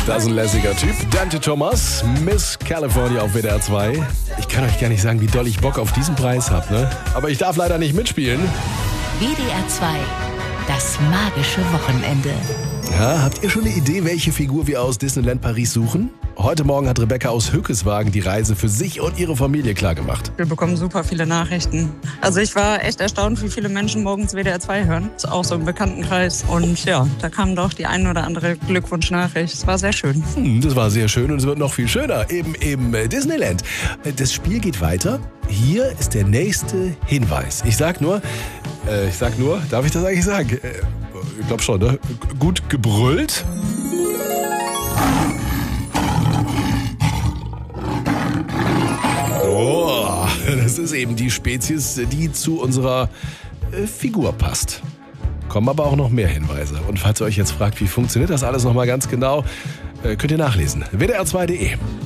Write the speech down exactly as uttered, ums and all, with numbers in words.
Das ist ein lässiger Typ. Dante Thomas, Miss California auf W D R zwei. Ich kann euch gar nicht sagen, wie doll ich Bock auf diesen Preis habe, ne? Aber ich darf leider nicht mitspielen. W D R zwei, das magische Wochenende. Ja, habt ihr schon eine Idee, welche Figur wir aus Disneyland Paris suchen? Heute Morgen hat Rebecca aus Hückeswagen die Reise für sich und ihre Familie klargemacht. Wir bekommen super viele Nachrichten. Also ich war echt erstaunt, wie viele Menschen morgens W D R zwei hören. Das ist auch so im Bekanntenkreis. Und ja, da kam doch die ein oder andere Glückwunschnachricht. Es war sehr schön. Hm, das war sehr schön und es wird noch viel schöner. Eben im Disneyland. Das Spiel geht weiter. Hier ist der nächste Hinweis. Ich sag nur, äh, ich sag nur, darf ich das eigentlich sagen? Äh, ich glaube schon, ne? Gut gebrüllt. Oh, das ist eben die Spezies, die zu unserer äh, Figur passt. Kommen aber auch noch mehr Hinweise. Und falls ihr euch jetzt fragt, wie funktioniert das alles nochmal ganz genau, äh, könnt ihr nachlesen. W D R zwei punkt de